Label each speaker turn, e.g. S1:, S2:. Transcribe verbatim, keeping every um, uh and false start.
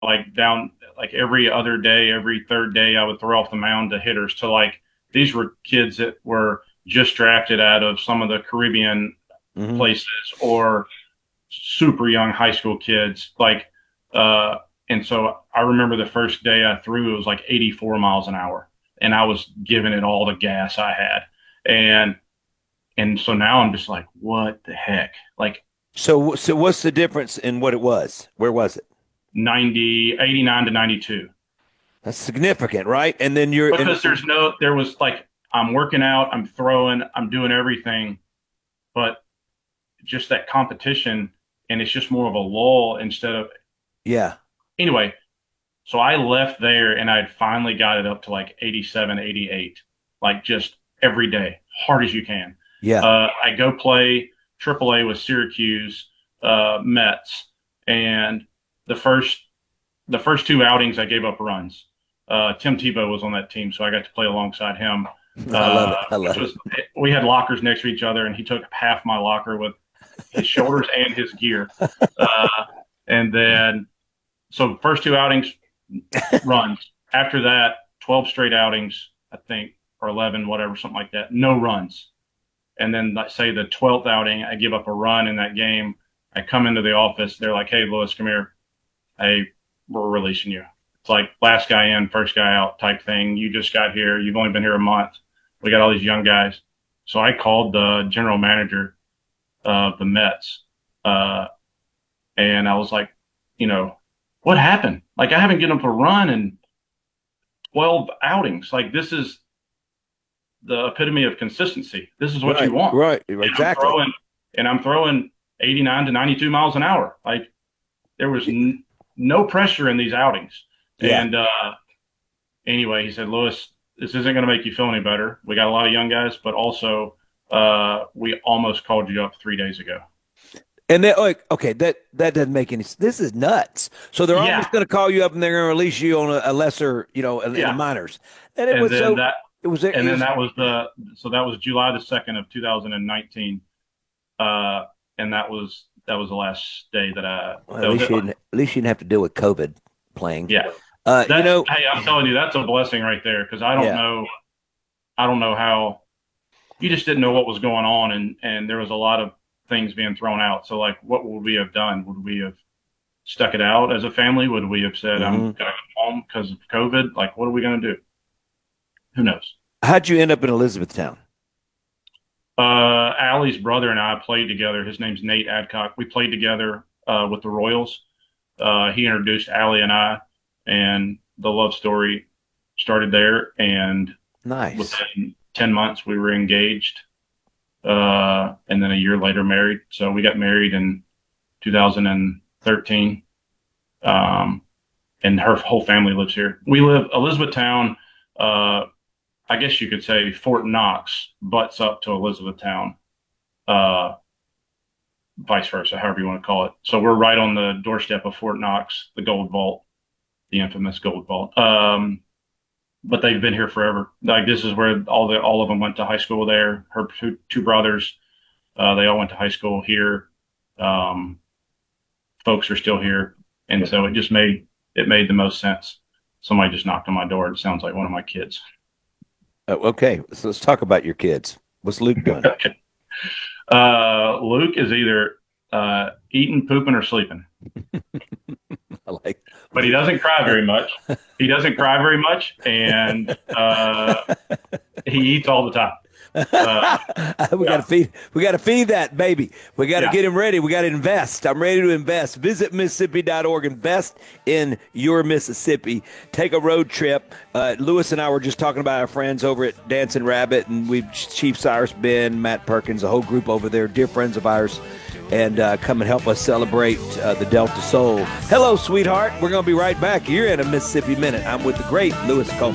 S1: like down like every other day, every third day, I would throw off the mound to hitters. To like these were kids that were just drafted out of some of the Caribbean
S2: Hmm.
S1: places or super young high school kids. Like, uh, and so I remember the first day I threw, it was like eighty-four miles an hour, and I was giving it all the gas I had. And and so now I'm just like, what the heck? Like
S2: So, so what's the difference in what it was? Where was it?
S1: ninety, eighty-nine to ninety-two.
S2: That's significant, right? And then you're in.
S1: Because there's no, there was like, I'm working out, I'm throwing, I'm doing everything, but just that competition, and it's just more of a lull instead of,
S2: Yeah,
S1: anyway. So I left there and I'd finally got it up to like eighty-seven, eighty-eight, like just every day, hard as you can.
S2: yeah.
S1: Uh, I go play triple A with Syracuse uh, Mets, and the first the first two outings I gave up runs. Uh, Tim Tebow was on that team, so I got to play alongside him,
S2: I love
S1: uh,
S2: it. I
S1: which
S2: love it.
S1: was we had lockers next to each other, and he took half my locker with his shoulders and his gear. Uh, and then so first two outings runs. After that, twelve straight outings, I think, or eleven, whatever, something like that. No runs. And then, let's say the twelfth outing, I give up a run in that game. I come into the office. They're like, hey, Lewis, come here. Hey, we're releasing you. It's like last guy in, first guy out type thing. You just got here. You've only been here a month. We got all these young guys. So I called the general manager of the Mets, uh, and I was like, you know, what happened? Like, I haven't given up a run in twelve outings. Like, this is the epitome of consistency. This is what you
S2: Right,
S1: want.
S2: right,
S1: And I'm
S2: exactly.
S1: throwing, and I'm throwing eighty-nine to ninety-two miles an hour. Like, there was n- no pressure in these outings.
S2: Yeah.
S1: And uh, anyway, he said, Lewis, this isn't going to make you feel any better. We got a lot of young guys, but also uh, we almost called you up three days ago.
S2: And then, like, okay, that that doesn't make any. This is nuts. So they're
S1: Yeah,
S2: almost going to call you up and they're going to release you on a, a lesser, you know, in, in the
S1: yeah.
S2: minors. And it
S1: And
S2: was
S1: then
S2: so.
S1: that,
S2: It was. It
S1: and then
S2: was.
S1: that was the, so that was July the second of two thousand nineteen. Uh, and that was, that was the last day that I,
S2: Well, at
S1: that was
S2: least
S1: it.
S2: you didn't. At least you didn't have to deal with COVID playing.
S1: Yeah.
S2: Uh, you
S1: That's,
S2: know.
S1: hey, I'm telling you, that's a blessing right there. Cause I don't
S2: Yeah.
S1: know, I don't know how you just didn't know what was going on. And, and there was a lot of things being thrown out. So like, what would we have done? Would we have stuck it out as a family? Would we have said, I'm
S2: Hmm.
S1: going to go home because of COVID? Like, what are we going to do? Who knows?
S2: How'd you end up in Elizabethtown?
S1: Uh, Allie's brother and I played together. His name's Nate Adcock. We played together uh, with the Royals. Uh, he introduced Allie and I, and the love story started there. And
S2: Nice.
S1: within ten months, we were engaged. Uh, and then a year later, married. So we got married in two thousand thirteen. Um, and her whole family lives here. We live Elizabethtown. Uh, I guess you could say Fort Knox butts up to Elizabethtown. Uh, Vice versa, however you want to call it. So we're right on the doorstep of Fort Knox, the Gold Vault, the infamous Gold Vault. Um, but they've been here forever. Like this is where all the all of them went to high school there. Her two, two brothers, uh, they all went to high school here. Um, Folks are still here, and so it just made it made the most sense. Somebody just knocked on my door. It sounds like one of my kids.
S2: Uh, okay, so let's talk about your kids. What's Luke doing?
S1: uh, Luke is either uh, eating, pooping, or sleeping.
S2: I like
S1: But he
S2: Luke.
S1: doesn't cry very much. He doesn't cry very much, and uh, he eats all the time. Uh,
S2: We got
S1: yeah,
S2: to feed. We got to feed that baby. We got to
S1: yeah.
S2: get him ready. We got to invest. I'm ready to invest. Visit Mississippi dot org. Invest in your Mississippi. Take a road trip. Uh, Lewis and I were just talking about our friends over at Dancing Rabbit, and we've Chief Cyrus, Ben, Matt Perkins, a whole group over there, dear friends of ours, and uh, come and help us celebrate uh, the Delta Soul. Hello, sweetheart. We're going to be right back. You're in a Mississippi Minute. I'm with the great Lewis Cole.